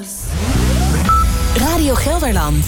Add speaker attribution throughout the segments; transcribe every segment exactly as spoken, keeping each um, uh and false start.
Speaker 1: Radio Gelderland.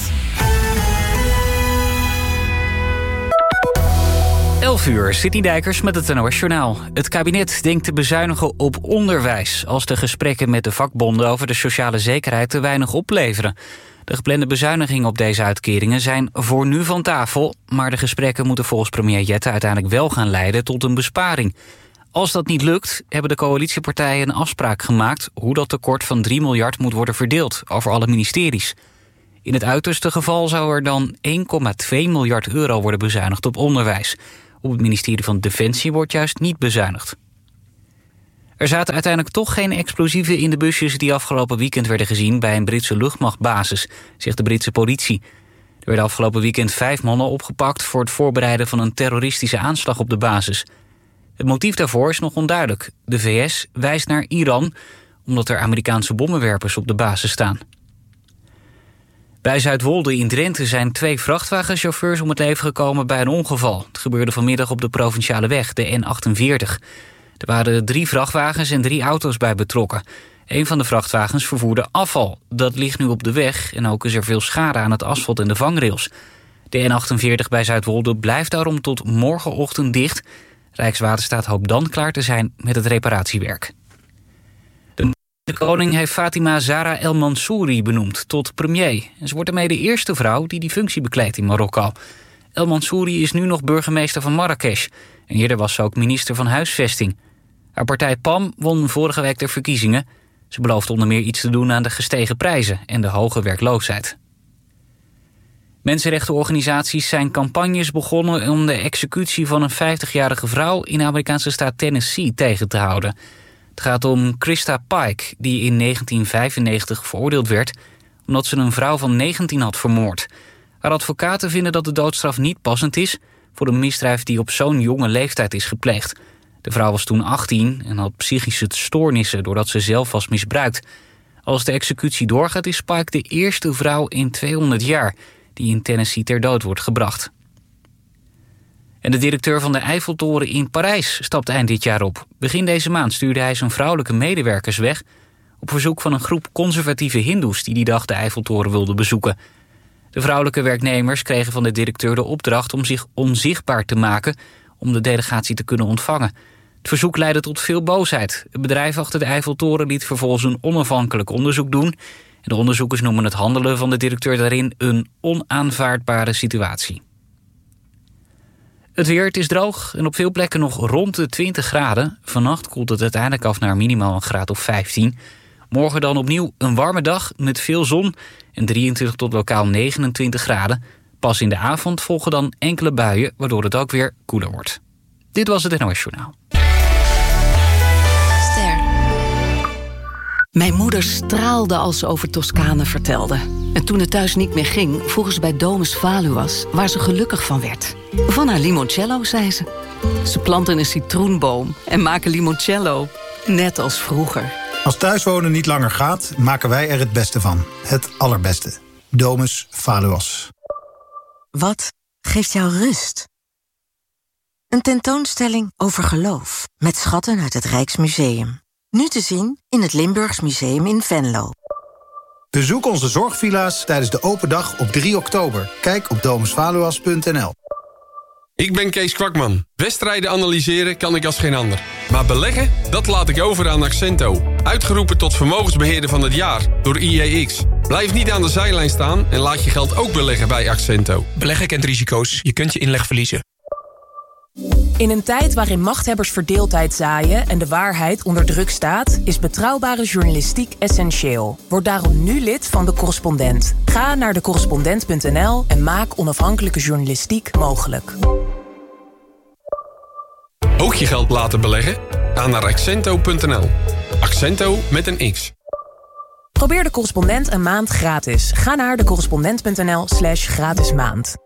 Speaker 2: elf uur, Sidney Dijkers met het N O S Journaal. Het kabinet denkt te bezuinigen op onderwijs als de gesprekken met de vakbonden over de sociale zekerheid te weinig opleveren. De geplande bezuinigingen op deze uitkeringen zijn voor nu van tafel, maar de gesprekken moeten volgens premier Jette uiteindelijk wel gaan leiden tot een besparing. Als dat niet lukt, hebben de coalitiepartijen een afspraak gemaakt hoe dat tekort van drie miljard moet worden verdeeld over alle ministeries. In het uiterste geval zou er dan één komma twee miljard euro worden bezuinigd op onderwijs. Op het ministerie van Defensie wordt juist niet bezuinigd. Er zaten uiteindelijk toch geen explosieven in de busjes die afgelopen weekend werden gezien bij een Britse luchtmachtbasis, zegt de Britse politie. Er werden afgelopen weekend vijf mannen opgepakt voor het voorbereiden van een terroristische aanslag op de basis. Het motief daarvoor is nog onduidelijk. De V S wijst naar Iran, omdat er Amerikaanse bommenwerpers op de basis staan. Bij Zuidwolde in Drenthe zijn twee vrachtwagenchauffeurs om het leven gekomen bij een ongeval. Het gebeurde vanmiddag op de provinciale weg, de N achtenveertig. Er waren drie vrachtwagens en drie auto's bij betrokken. Een van de vrachtwagens vervoerde afval. Dat ligt nu op de weg en ook is er veel schade aan het asfalt en de vangrails. De N achtenveertig bij Zuidwolde blijft daarom tot morgenochtend dicht. Rijkswaterstaat hoopt dan klaar te zijn met het reparatiewerk. De koning heeft Fatima Zahra El Mansouri benoemd tot premier. En ze wordt daarmee de eerste vrouw die die functie bekleedt in Marokko. El Mansouri is nu nog burgemeester van Marrakesh. En eerder was ze ook minister van Huisvesting. Haar partij P A M won vorige week de verkiezingen. Ze belooft onder meer iets te doen aan de gestegen prijzen en de hoge werkloosheid. Mensenrechtenorganisaties zijn campagnes begonnen om de executie van een vijftigjarige vrouw in de Amerikaanse staat Tennessee tegen te houden. Het gaat om Krista Pike, die in negentien vijfennegentig veroordeeld werd omdat ze een vrouw van negentien had vermoord. Haar advocaten vinden dat de doodstraf niet passend is voor een misdrijf die op zo'n jonge leeftijd is gepleegd. De vrouw was toen achttien en had psychische stoornissen doordat ze zelf was misbruikt. Als de executie doorgaat is Pike de eerste vrouw in tweehonderd jaar die in Tennessee ter dood wordt gebracht. En de directeur van de Eiffeltoren in Parijs stapt eind dit jaar op. Begin deze maand stuurde hij zijn vrouwelijke medewerkers weg op verzoek van een groep conservatieve hindoes die die dag de Eiffeltoren wilden bezoeken. De vrouwelijke werknemers kregen van de directeur de opdracht om zich onzichtbaar te maken om de delegatie te kunnen ontvangen. Het verzoek leidde tot veel boosheid. Het bedrijf achter de Eiffeltoren liet vervolgens een onafhankelijk onderzoek doen. En de onderzoekers noemen het handelen van de directeur daarin een onaanvaardbare situatie. Het weer, het is droog en op veel plekken nog rond de twintig graden. Vannacht koelt het uiteindelijk af naar minimaal een graad of vijftien. Morgen dan opnieuw een warme dag met veel zon en drieëntwintig tot lokaal negenentwintig graden. Pas in de avond volgen dan enkele buien, waardoor het ook weer koeler wordt. Dit was het N O S Journaal.
Speaker 1: Ster. Mijn moeder straalde als ze over Toscane vertelde. En toen het thuis niet meer ging, vroeg ze bij Domus Valuas waar ze gelukkig van werd. Van haar limoncello, zei ze. Ze planten een citroenboom en maken limoncello, net als vroeger.
Speaker 3: Als thuiswonen niet langer gaat, maken wij er het beste van. Het allerbeste. Domus Valuas.
Speaker 4: Wat geeft jou rust? Een tentoonstelling over geloof met schatten uit het Rijksmuseum. Nu te zien in het Limburgs Museum in Venlo.
Speaker 3: Bezoek onze zorgvilla's tijdens de open dag op drie oktober. Kijk op domus valuas punt n l.
Speaker 5: Ik ben Kees Kwakman. Wedstrijden analyseren kan ik als geen ander. Maar beleggen, dat laat ik over aan Accento. Uitgeroepen tot vermogensbeheerder van het jaar door I E X. Blijf niet aan de zijlijn staan en laat je geld ook beleggen bij Accento.
Speaker 6: Beleggen kent risico's. Je kunt je inleg verliezen.
Speaker 7: In een tijd waarin machthebbers verdeeldheid zaaien en de waarheid onder druk staat, is betrouwbare journalistiek essentieel. Word daarom nu lid van De Correspondent. Ga naar de correspondent punt n l en maak onafhankelijke journalistiek mogelijk.
Speaker 5: Ook je geld laten beleggen? Ga naar accento punt n l. Accento met een X.
Speaker 7: Probeer De Correspondent een maand gratis. Ga naar de correspondent punt n l slash gratis maand.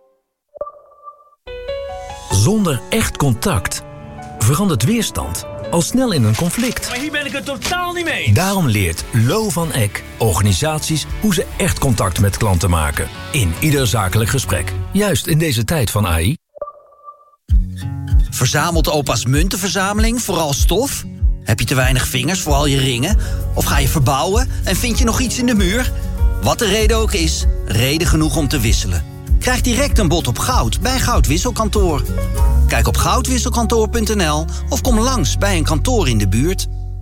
Speaker 8: Zonder echt contact verandert weerstand al snel in een conflict.
Speaker 9: Maar hier ben ik het totaal niet mee.
Speaker 8: Daarom leert Lo van Eck organisaties hoe ze echt contact met klanten maken. In ieder zakelijk gesprek. Juist in deze tijd van A I.
Speaker 10: Verzamelt opa's muntenverzameling vooral stof?
Speaker 9: Heb je te weinig vingers voor al je ringen? Of ga je verbouwen en vind je nog iets in de muur? Wat de reden ook is, reden genoeg om te wisselen. Krijg direct een bod op goud bij Goudwisselkantoor. Kijk op goudwisselkantoor punt n l of kom langs bij een kantoor in de buurt.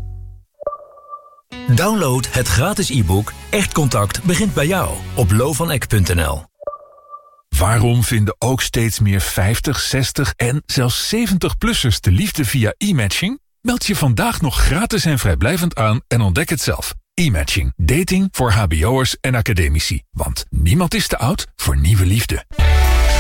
Speaker 8: Download het gratis e-book Echt Contact begint bij jou op lovanek punt n l.
Speaker 10: Waarom vinden ook steeds meer vijftig, zestig en zelfs zeventig-plussers de liefde via e-matching? Meld je vandaag nog gratis en vrijblijvend aan en ontdek het zelf. E-matching. Dating voor hbo'ers en academici. Want niemand is te oud voor nieuwe liefde.